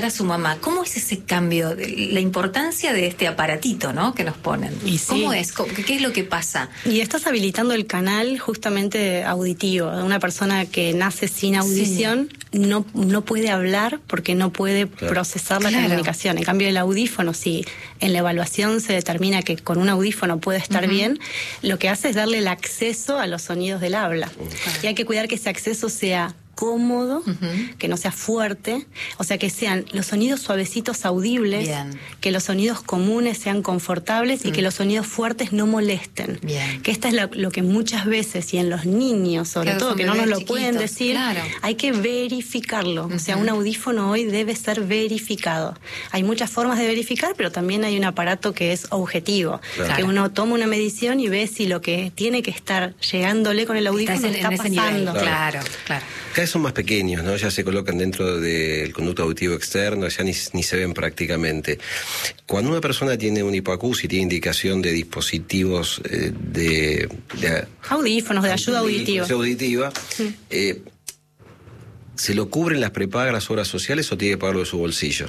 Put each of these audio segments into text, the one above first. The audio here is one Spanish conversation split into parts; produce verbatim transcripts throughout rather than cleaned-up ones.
a su mamá. ¿Cómo es ese cambio? La importancia de este aparatito, ¿no?, que nos ponen. Y sí. ¿Cómo es? ¿Qué es lo que pasa? Y estás habilitando el canal justamente auditivo. Una persona que nace sin audición sí. no, no puede hablar porque no puede claro. procesar la claro. comunicación. En cambio, el audífono, si en la evaluación se determina que con un audífono puede estar uh-huh. bien, lo que hace es darle el acceso a los sonidos del habla. Uh-huh. Y hay que cuidar que ese acceso sea cómodo, uh-huh. que no sea fuerte, o sea, que sean los sonidos suavecitos audibles, bien. Que los sonidos comunes sean confortables uh-huh. y que los sonidos fuertes no molesten. Bien. Que esta es la, lo que muchas veces, y en los niños sobre claro, todo, que no nos lo chiquitos. Pueden decir, claro. hay que verificarlo. Uh-huh. O sea, un audífono hoy debe ser verificado. Hay muchas formas de verificar, pero también hay un aparato que es objetivo, claro. que uno toma una medición y ve si lo que tiene que estar llegándole con el audífono está, está pasando. Claro, claro. claro. Cada vez son más pequeños, ¿no? Ya se colocan dentro del conducto auditivo externo, ya ni, ni se ven prácticamente. Cuando una persona tiene un hipoacusia y tiene indicación de dispositivos eh, de, de... audífonos, de ayuda auditiva. auditiva sí. eh, ¿se lo cubren las prepagas, las obras sociales o tiene que pagarlo de su bolsillo?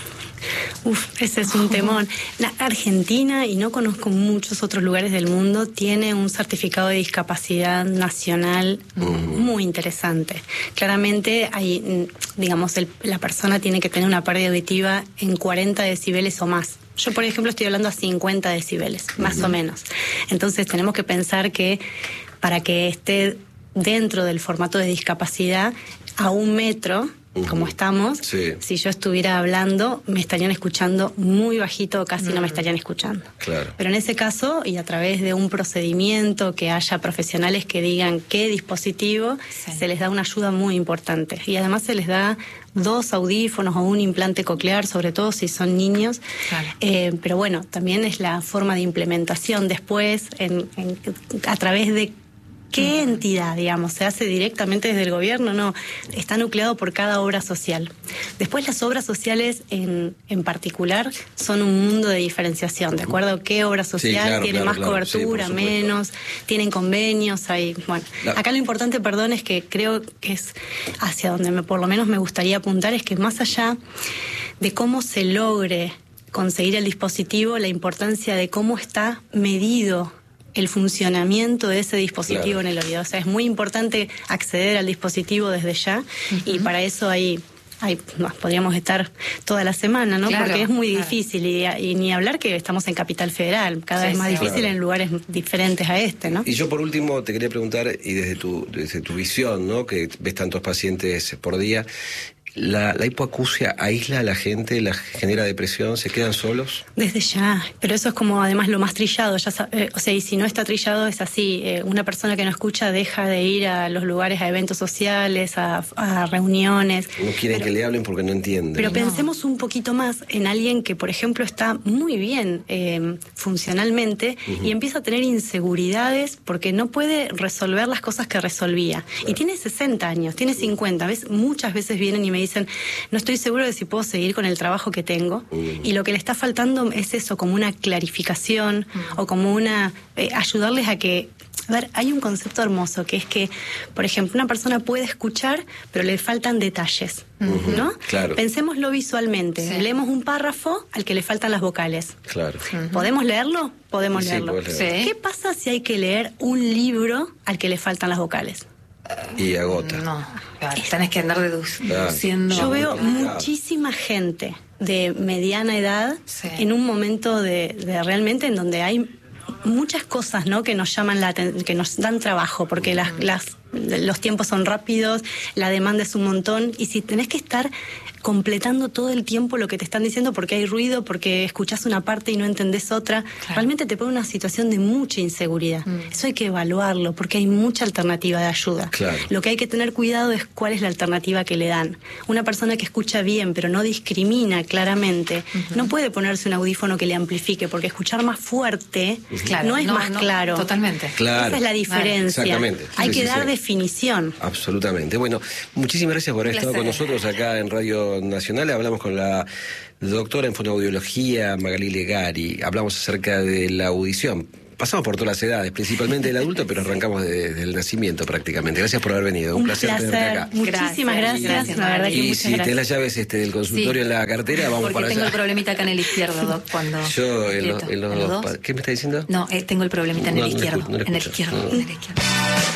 Uf, ese es un temón. La Argentina, y no conozco muchos otros lugares del mundo, tiene un certificado de discapacidad nacional uh-huh. muy interesante. Claramente, hay, digamos, el, la persona tiene que tener una pérdida auditiva en cuarenta decibeles o más. Yo, por ejemplo, estoy hablando a cincuenta decibeles, uh-huh. más o menos. Entonces, tenemos que pensar que para que esté dentro del formato de discapacidad, a un metro... como estamos, sí. si yo estuviera hablando, me estarían escuchando muy bajito, casi mm. no me estarían escuchando. Claro. Pero en ese caso, y a través de un procedimiento, que haya profesionales que digan qué dispositivo, sí. se les da una ayuda muy importante. Y además se les da dos audífonos o un implante coclear, sobre todo si son niños. Claro. Eh, pero bueno, también es la forma de implementación después, en, en, a través de ¿qué entidad, digamos? ¿Se hace directamente desde el gobierno? No, está nucleado por cada obra social. Después las obras sociales en, en particular son un mundo de diferenciación, ¿de acuerdo? ¿Qué obra social sí, claro, tiene claro, más claro, cobertura, sí, menos? Tienen convenios, hay... Bueno, la... acá lo importante, perdón, es que creo que es hacia donde me, por lo menos me gustaría apuntar, es que más allá de cómo se logre conseguir el dispositivo, la importancia de cómo está medido el funcionamiento de ese dispositivo claro. en el oído. O sea, es muy importante acceder al dispositivo desde ya uh-huh. y para eso hay... Ay, no, podríamos estar toda la semana, ¿no? Claro, porque es muy claro. difícil y, y ni hablar que estamos en Capital Federal, cada sí, vez más sí, difícil claro. en lugares diferentes a este, ¿no? Y yo por último te quería preguntar, y desde tu, desde tu visión, ¿no? Que ves tantos pacientes por día, ¿La, la hipoacusia aísla a la gente, la genera depresión, se quedan solos? Desde ya, pero eso es como además lo más trillado, ya eh, o sea, y si no está trillado es así, eh, una persona que no escucha deja de ir a los lugares, a eventos sociales, a, a reuniones. No quieren pero, que le hablen porque no entienden. Pero no. pensemos un poquito más en alguien que, por ejemplo, está muy bien eh, funcionalmente uh-huh. y empieza a tener inseguridades porque no puede resolver las cosas que resolvía. Claro. Y tiene sesenta años, tiene cincuenta, ¿ves? Muchas veces vienen y me dicen, no estoy seguro de si puedo seguir con el trabajo que tengo, uh-huh. y lo que le está faltando es eso, como una clarificación uh-huh. o como una... Eh, ayudarles a que... A ver, hay un concepto hermoso que es que, por ejemplo, una persona puede escuchar, pero le faltan detalles, uh-huh. ¿no? Claro. Pensémoslo visualmente. Sí. Leemos un párrafo al que le faltan las vocales. Claro. Uh-huh. ¿Podemos leerlo? Podemos sí, leerlo. leerlo. Sí. ¿Qué pasa si hay que leer un libro al que le faltan las vocales? Y agota. No, claro, tenés que andar deduciendo. Yo veo muchísima gente de mediana edad sí. en un momento de, de realmente en donde hay muchas cosas, ¿no? que nos llaman la aten- que nos dan trabajo, porque las, las, los tiempos son rápidos, la demanda es un montón, y si tenés que estar completando todo el tiempo lo que te están diciendo porque hay ruido, porque escuchás una parte y no entendés otra, claro. realmente te pone una situación de mucha inseguridad. Mm. Eso hay que evaluarlo, porque hay mucha alternativa de ayuda. Claro. Lo que hay que tener cuidado es cuál es la alternativa que le dan. Una persona que escucha bien, pero no discrimina claramente, uh-huh. no puede ponerse un audífono que le amplifique, porque escuchar más fuerte uh-huh. claro, no es no, más no, claro. Totalmente. Claro. Esa es la diferencia. Exactamente. Hay sí, que sí, dar sí. definición. Absolutamente. Bueno, muchísimas gracias por haber estado con nosotros acá en Radio Nacional. Hablamos con la doctora en fonoaudiología Magalí Legari. Hablamos acerca de la audición pasamos por todas las edades, principalmente el adulto, pero arrancamos desde, desde el nacimiento prácticamente. Gracias por haber venido, un, un placer, placer tenerte acá. Muchísimas gracias, gracias, gracias la verdad que Y muchas si gracias. tenés las llaves este, del consultorio Sí, en la cartera, vamos porque para tengo allá. el problemita acá en el izquierdo, Doc, cuando... Yo, en, lo- aprieto. en los, ¿En los dos dos? pa- ¿qué me está diciendo? No, eh, tengo el problemita en No, el no le izquierdo, escucho, no le en el escucho. izquierdo, No. en el izquierdo.